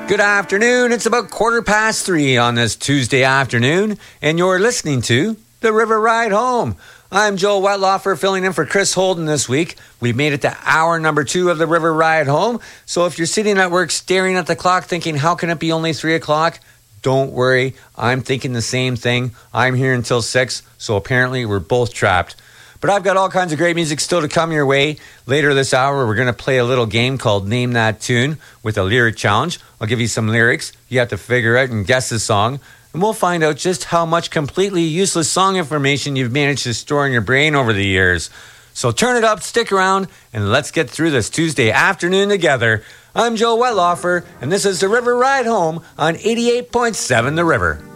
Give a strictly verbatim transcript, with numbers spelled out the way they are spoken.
Good afternoon. It's about quarter past three on this Tuesday afternoon, and you're listening to The River Ride Home. I'm Joe Wetlaufer, filling in for Chris Holden this week. We've made it to hour number two of The River Ride Home. So if you're sitting at work staring at the clock thinking, how can it be only three o'clock? Don't worry. I'm thinking the same thing. I'm here until six, so apparently we're both trapped. But I've got all kinds of great music still to come your way. Later this hour, we're going to play a little game called Name That Tune with a lyric challenge. I'll give you some lyrics. You have to figure out and guess the song. And we'll find out just how much completely useless song information you've managed to store in your brain over the years. So turn it up, stick around, and let's get through this Tuesday afternoon together. I'm Joe Wetlaufer, and this is The River Ride Home on eighty-eight point seven The River.